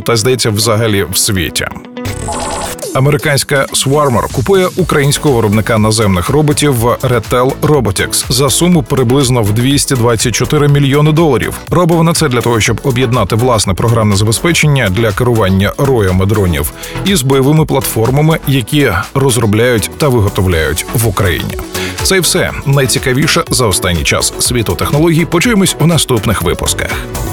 та, здається, взагалі в світі. Американська Swarmer купує українського виробника наземних роботів Retel Robotics за суму приблизно в $224 мільйони. Робить це для того, щоб об'єднати власне програмне забезпечення для керування роями дронів із бойовими платформами, які розробляють та виготовляють в Україні. Це і все найцікавіше за останній час світу технологій. Почуємось у наступних випусках.